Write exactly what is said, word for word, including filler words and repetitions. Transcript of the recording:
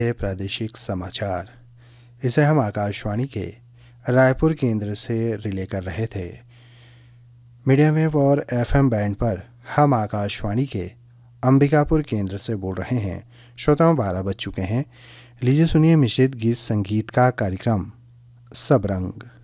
ये प्रादेशिक समाचार, इसे हम आकाशवाणी के रायपुर केंद्र से रिले कर रहे थे। मीडियम वेव और एफएम बैंड पर हम आकाशवाणी के अंबिकापुर केंद्र से बोल रहे हैं। श्रोताओं, बारह बज चुके हैं। लीजिए सुनिए मिश्रित गीत संगीत का कार्यक्रम सब रंग।